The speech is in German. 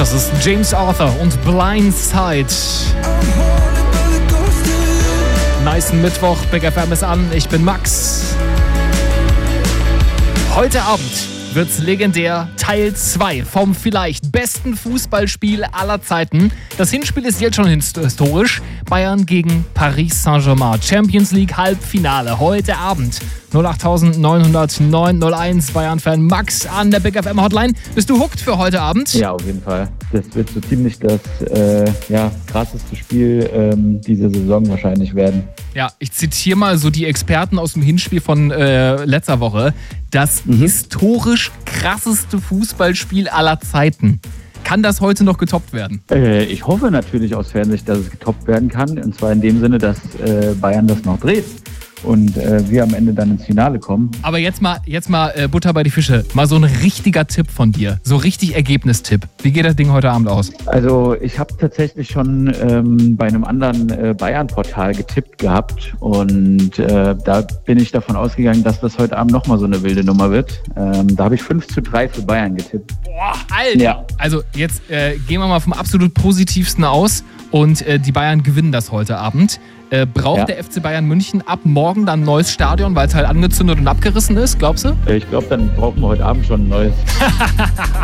Das ist James Arthur und Blindside. Nice Mittwoch, Big FM ist an. Ich bin Max. Heute Abend wird's legendär. Teil 2 vom vielleicht besten Fußballspiel aller Zeiten. Das Hinspiel ist jetzt schon historisch. Bayern gegen Paris Saint-Germain. Champions League Halbfinale. Heute Abend. 0890901 Bayern-Fan Max an der Big FM Hotline. Bist du hooked für heute Abend? Ja, auf jeden Fall. Das wird so ziemlich das krasseste Spiel dieser Saison wahrscheinlich werden. Ja, ich zitiere mal so die Experten aus dem Hinspiel von letzter Woche. Das historisch krasseste Fußballspiel aller Zeiten. Kann das heute noch getoppt werden? Ich hoffe natürlich aus Fansicht, dass es getoppt werden kann. Und zwar in dem Sinne, dass Bayern das noch dreht. Und wir am Ende dann ins Finale kommen. Aber jetzt mal Butter bei die Fische. Mal so ein richtiger Tipp von dir. So richtig Ergebnistipp. Wie geht das Ding heute Abend aus? Also ich habe tatsächlich schon bei einem anderen Bayern-Portal getippt gehabt. Und da bin ich davon ausgegangen, dass das heute Abend nochmal so eine wilde Nummer wird. Da habe ich 5:3 für Bayern getippt. Boah, Alter! Ja. Also jetzt gehen wir mal vom absolut Positivsten aus. Und die Bayern gewinnen das heute Abend. Braucht der FC Bayern München ab morgen dann ein neues Stadion, weil es halt angezündet und abgerissen ist, glaubst du? Ich glaube, dann brauchen wir heute Abend schon ein neues.